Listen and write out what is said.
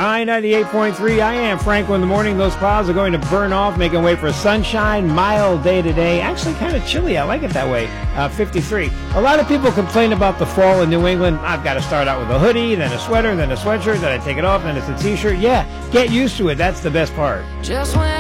I-98.3, I am Franklin in the morning. Those clouds are going to burn off, making way for sunshine. Mild day today. Actually kind of chilly. I like it that way. 53. A lot of people complain about the fall in New England. I've got to start out with a hoodie, then a sweater, then a sweatshirt, then I take it off, then it's a t-shirt. Yeah, get used to it. That's the best part. Just when